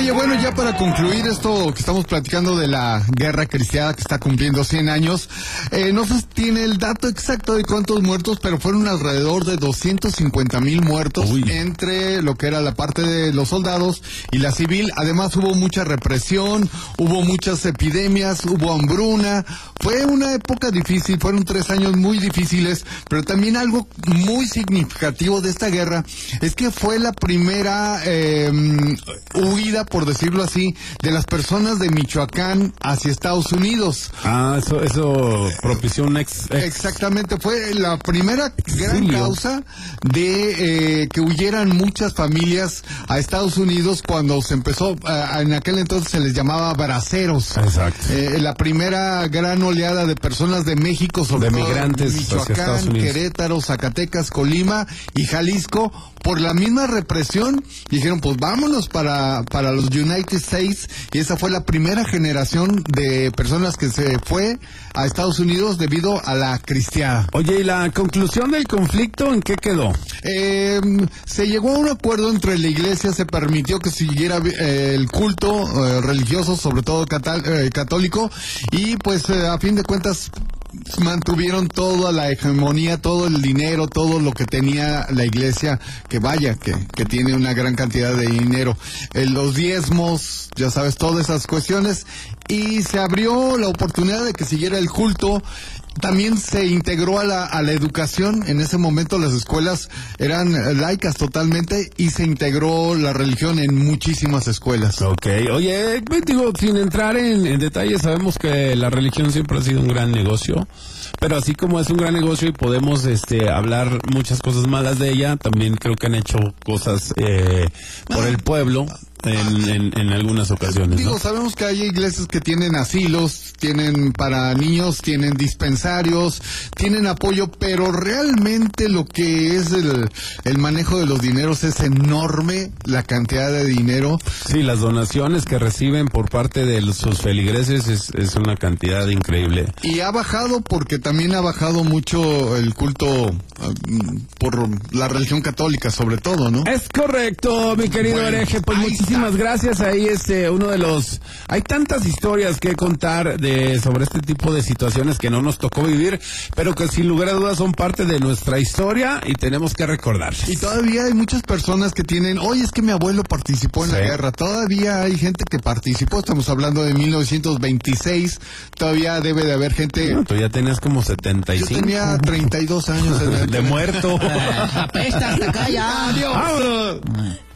Oye, bueno, ya para concluir esto que estamos platicando de la guerra cristiana que está cumpliendo 100 años, no se tiene el dato exacto de cuántos muertos, pero fueron alrededor de 250,000 muertos. Uy. Entre lo que era la parte de los soldados y la civil. Además hubo mucha represión, hubo muchas epidemias, hubo hambruna. Fue una época difícil, fueron 3 años muy difíciles, pero también algo muy significativo de esta guerra es que fue la primera huida, por decirlo así, de las personas de Michoacán hacia Estados Unidos. Ah, eso propició un Exactamente, fue la primera gran causa de que huyeran muchas familias a Estados Unidos cuando se empezó, en aquel entonces se les llamaba braceros. Exacto. La primera gran oleada de personas de México, sobre todo migrantes Michoacán, Querétaro, Zacatecas, Colima y Jalisco, por la misma represión, dijeron, pues vámonos para los United States, y esa fue la primera generación de personas que se fue a Estados Unidos debido a la cristiada. Oye, ¿y la conclusión del conflicto en qué quedó? Se llegó a un acuerdo entre la iglesia, se permitió que siguiera el culto religioso, sobre todo católico, y pues a fin de cuentas mantuvieron toda la hegemonía, todo el dinero, todo lo que tenía la iglesia, que vaya, que tiene una gran cantidad de dinero, los diezmos, ya sabes, todas esas cuestiones, y se abrió la oportunidad de que siguiera el culto. También se integró a la educación. En ese momento las escuelas eran laicas totalmente y se integró la religión en muchísimas escuelas. Ok, oye, digo, sin entrar en detalles, sabemos que la religión siempre ha sido un gran negocio, pero así como es un gran negocio y podemos hablar muchas cosas malas de ella, también creo que han hecho cosas por el pueblo. En algunas ocasiones, digo, ¿no? Sabemos que hay iglesias que tienen asilos, tienen para niños, tienen dispensarios, tienen apoyo, pero realmente lo que es el manejo de los dineros es enorme, la cantidad de dinero. Sí, las donaciones que reciben por parte de sus feligreses es una cantidad increíble. Y ha bajado porque también ha bajado mucho el culto por la religión católica, sobre todo, ¿no? Es correcto, mi querido hereje, pues muchísimas gracias. Ahí uno de los... Hay tantas historias que contar sobre este tipo de situaciones que no nos tocó vivir, pero que sin lugar a dudas son parte de nuestra historia y tenemos que recordarlas. Y todavía hay muchas personas que tienen, oye, es que mi abuelo participó en la guerra. Todavía hay gente que participó, estamos hablando de 1926, todavía debe de haber gente... No, tú ya tenías como 75. Yo tenía 32 años. De muerto. Apesta hasta acá ya. Adiós.